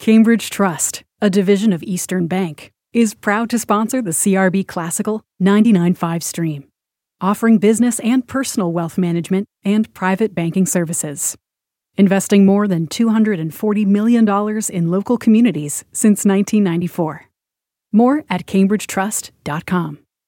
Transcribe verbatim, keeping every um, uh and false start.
Cambridge Trust, a division of Eastern Bank, is proud to sponsor the C R B Classical ninety-nine point five stream, offering business and personal wealth management and private banking services. Investing more than two hundred forty million dollars in local communities since nineteen ninety-four. More at cambridge trust dot com.